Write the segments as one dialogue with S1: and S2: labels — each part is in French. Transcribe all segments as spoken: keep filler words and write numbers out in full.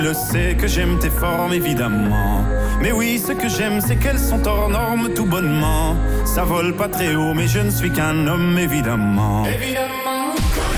S1: Le sais que j'aime tes formes évidemment. Mais oui, ce que j'aime c'est qu'elles sont hors normes tout bonnement. Ça vole pas très haut mais je ne suis qu'un homme évidemment. Évidemment.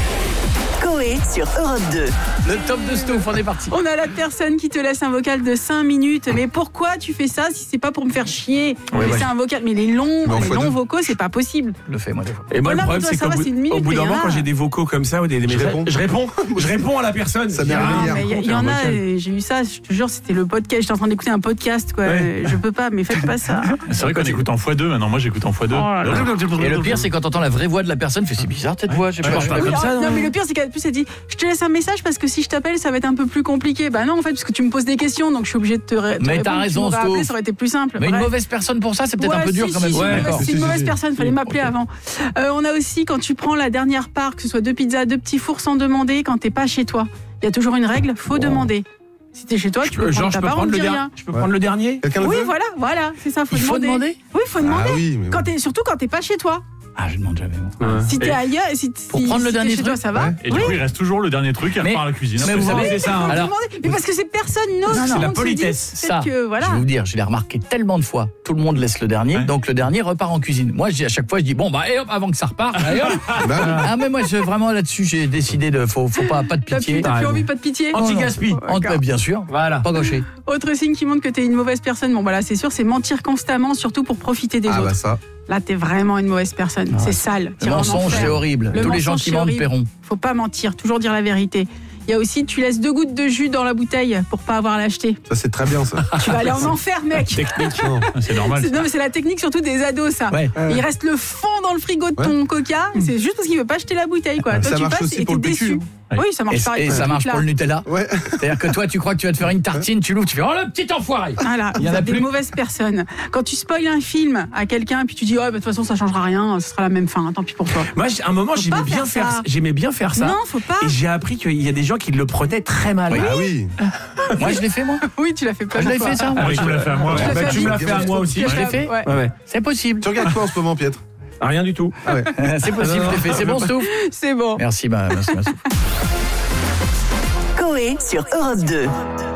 S2: Coé sur Europe deux.
S3: Le top de Stouff, on est parti.
S4: On a la personne qui te laisse un vocal de cinq minutes. Mais pourquoi tu fais ça si c'est pas pour me faire chier?
S3: Ouais,
S4: Mais
S3: ouais.
S4: c'est un vocal, mais les longs,
S5: Mais en
S4: les
S5: fois
S4: longs
S5: deux.
S4: vocaux, c'est pas possible.
S3: Je le fais, moi, des fois.
S6: Et moi,
S4: Oh
S6: le
S4: là,
S6: problème,
S4: toi,
S6: c'est
S4: ça
S6: qu'au
S4: va,
S6: bout,
S4: c'est une minute,
S6: au bout d'un
S4: mais
S6: moment,
S4: là-
S6: quand j'ai des vocaux comme ça ou des, des messages,
S5: réponds.
S6: je réponds. Je réponds à la personne.
S5: Ça m'est
S6: Ah,
S5: arrivé hier.
S4: mais il y,
S6: raconte
S4: y en
S6: un
S4: a,
S6: vocal.
S4: euh, j'ai eu ça, je te jure, c'était le podcast. J'étais en train d'écouter un podcast, quoi.
S6: Ouais.
S4: Je peux pas, mais faites pas ça.
S7: C'est vrai qu'on écoute en fois deux maintenant. Moi, j'écoute en fois deux.
S4: Oh là là.
S3: Et le pire, c'est quand t'entends la vraie voix de la personne, tu fais c'est bizarre cette voix. Je sais
S6: Tu
S3: pas.
S6: marches pas
S4: Oui,
S6: comme
S4: ah,
S6: ça,
S4: non,
S6: non
S4: mais le pire, c'est qu'en plus, elle dit je te laisse un message parce que si je t'appelle, ça va être un peu plus compliqué. Bah non, en fait, parce que tu me poses des questions, donc je suis obligée de te, ré- te
S3: Mais
S4: répondre.
S3: t'as
S4: Tu
S3: raison,
S4: m'aurais appelé,
S3: Stouff.
S4: ça aurait été plus simple.
S3: Mais une
S4: Bref.
S3: mauvaise personne pour ça, c'est peut-être
S4: Ouais,
S3: un peu dur
S4: si,
S3: quand
S4: si,
S3: même.
S4: si,
S3: Ouais,
S4: c'est une
S3: d'accord.
S4: mauvaise- c'est une
S5: Si, si,
S4: mauvaise
S5: si.
S4: personne, fallait m'appeler avant. Euh, on a aussi, quand tu prends la dernière part, que ce soit deux pizzas, deux petits fours sans demander, quand t'es pas chez toi. Il y a toujours une règle, faut demander. Si t'es chez toi, tu peux
S6: Genre,
S4: prendre
S6: je
S4: ta
S6: peux
S4: part, on
S6: prendre
S4: ne
S6: le
S4: dit
S6: dernier.
S4: rien.
S6: Je peux prendre le dernier.
S5: Quelqu'un le
S4: Oui,
S5: veut
S4: voilà, voilà, c'est ça, faut
S3: Il faut
S4: demander.
S3: demander
S4: Oui, faut demander.
S5: Ah oui, mais
S4: Quand t'es, surtout quand t'es pas chez toi.
S3: Ah, je demande jamais. moi.
S4: Si t'es
S7: Et-
S4: ailleurs, si,
S3: Pour
S4: si-
S3: prendre le
S4: si t'es
S3: dernier
S4: chez toi,
S3: truc.
S4: ça va.
S5: Ouais.
S7: Et du coup, il reste toujours le dernier truc et
S3: Mais-
S7: repart à la cuisine.
S3: mais
S7: Après,
S3: vous
S7: ça,
S3: savez,
S7: c'est ça. hein.
S3: Alors-
S4: Demander. Mais parce que c'est personne n'ose.
S3: Non, non.
S4: tout le
S3: C'est
S6: la
S4: monde se dit,
S6: politesse.
S4: peut-être
S3: Ça,
S4: que, voilà.
S3: je vais vous dire, je l'ai remarqué tellement de fois. Tout le monde laisse le dernier,
S7: Ouais.
S3: donc le dernier repart en cuisine. Moi, je dis à chaque fois, je dis bon bah et hop, avant que ça reparte. allez, hop.
S5: Bah oui.
S3: Ah mais moi, je, vraiment là-dessus, j'ai décidé de faut, faut pas, pas de
S4: T'as
S3: pitié.
S4: plus, t'as plus
S6: raison.
S4: envie, pas de pitié.
S6: Anti-gaspi.
S3: En- bah, bien sûr.
S6: Voilà.
S3: Pas gaucher.
S4: Autre signe qui montre que t'es une mauvaise personne, bon voilà, c'est sûr, c'est mentir constamment, surtout pour profiter des
S5: Ah
S4: autres.
S5: bah ça.
S4: Là, t'es vraiment une mauvaise personne.
S3: Ouais.
S4: C'est sale.
S3: Le
S4: T'iras en
S3: mensonge,
S4: enfer.
S3: c'est horrible.
S4: Le
S3: Tous les gens
S4: mensonge,
S3: qui
S4: c'est
S3: mentent
S4: horrible.
S3: paieront.
S4: Faut pas mentir, toujours dire la vérité. Il y a aussi, tu laisses deux gouttes de jus dans la bouteille pour pas avoir à l'acheter.
S5: Ça c'est très bien ça.
S4: Tu vas aller en enfer, mec.
S6: Technique.
S5: Non.
S7: C'est normal.
S4: C'est- Non, mais c'est la technique surtout des ados, ça.
S3: Ouais.
S4: Il reste le fond dans le frigo de ton coca, et c'est juste parce qu'il veut pas acheter la bouteille, quoi. Toi,
S5: Ça
S4: tu
S5: marche
S4: passes
S5: aussi
S4: et
S5: pour
S4: t'es
S5: le PQ.
S4: déçu. Oui, ça marche
S3: Et,
S4: pareil.
S3: et
S4: pour
S3: ça
S4: ce
S3: marche
S4: truc-là.
S3: pour le Nutella.
S5: Ouais.
S3: C'est-à-dire que toi, tu crois que tu vas te faire une tartine, tu l'ouvres, tu fais oh le petit enfoiré.
S4: Voilà,
S3: Il y en
S4: vous
S3: a
S4: êtes des
S3: plus.
S4: mauvaises personnes. Quand tu spoil un film à quelqu'un, puis tu dis, oh, bah, de toute façon, ça changera rien, ce sera la même fin, hein, tant pis pour toi.
S6: Moi, à un moment,
S4: Faut
S6: j'aimais
S4: pas
S6: bien
S4: faire
S6: faire,
S4: ça.
S6: j'aimais bien faire ça.
S4: Non, faut pas.
S6: Et j'ai appris qu'il y a des gens qui le prenaient très mal.
S5: Ah oui.
S3: Moi, je l'ai fait moi.
S4: Oui, tu l'as fait plein
S3: Je
S4: de
S3: l'ai
S4: fois.
S3: fait ça.
S7: Moi, tu me l'as fait à moi.
S4: Tu l'as
S6: Bah,
S4: fait à
S6: tu me
S4: Vic.
S6: l'as fait à moi aussi.
S4: Tu l'as
S3: Je l'ai
S4: à-
S3: fait.
S4: ouais.
S6: Ouais, ouais.
S3: C'est possible.
S5: Tu regardes quoi en ce moment, Pietre?
S6: Ah, rien du tout.
S5: Ah ouais.
S3: C'est possible, je l'ai fait. C'est bon, Stouff.
S4: C'est bon.
S3: Merci, bah, merci, merci.
S2: Coé sur Europe deux.